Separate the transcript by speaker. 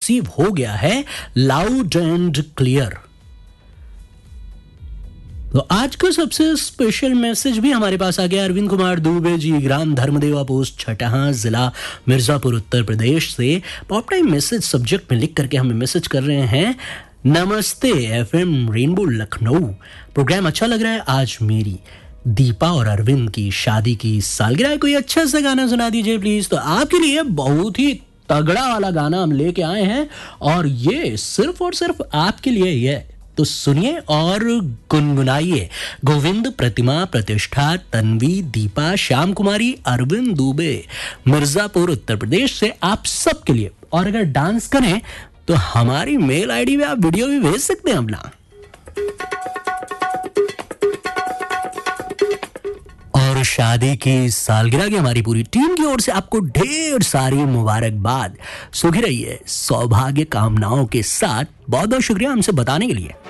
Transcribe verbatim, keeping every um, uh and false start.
Speaker 1: Receive हो गया है लाउड एंड क्लियर। तो आज का सबसे स्पेशल मैसेज भी हमारे पास आ गया अरविंद कुमार दुबे जी, ग्राम धर्मदेवा पोस्ट छटहा, जिला मिर्जापुर, उत्तर प्रदेश से। पॉप टाइम मैसेज सब्जेक्ट में लिख करके हमें मैसेज कर रहे हैं, नमस्ते एफएम रेनबो लखनऊ, प्रोग्राम अच्छा लग रहा है। आज मेरी दीपा और अरविंद की शादी की सालगिरह है, कोई अच्छा सा गाना सुना दीजिए प्लीज। तो आपके लिए बहुत ही तगड़ा वाला गाना हम लेके आए हैं और ये सिर्फ और सिर्फ आपके लिए ही है, तो सुनिए और गुनगुनाइए। गोविंद, प्रतिमा, प्रतिष्ठा, तन्वी, दीपा, श्याम कुमारी, अरविंद दुबे, मिर्जापुर, उत्तर प्रदेश से आप सबके लिए। और अगर डांस करें तो हमारी मेल आईडी पे आप वीडियो भी भेज सकते हैं अपना। और शादी की सालगिरह की हमारी पूरी टीम की ओर से आपको ढेर सारी मुबारकबाद। सुखी रहिए सौभाग्य कामनाओं के साथ। बहुत बहुत शुक्रिया हमसे बताने के लिए।